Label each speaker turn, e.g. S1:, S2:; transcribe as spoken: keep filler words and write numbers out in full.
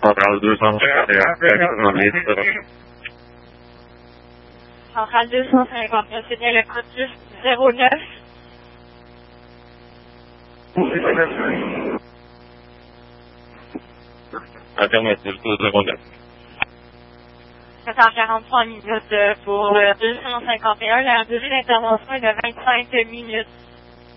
S1: Centrale deux cent cinquante et un, Texas.
S2: Centrale deux cent cinquante et un, c'est bien le code zéro neuf.
S1: Alternative zéro neuf.
S2: C'est en quarante-trois minutes pour le deux cent cinquante et un. La durée d'intervention est de vingt-cinq minutes.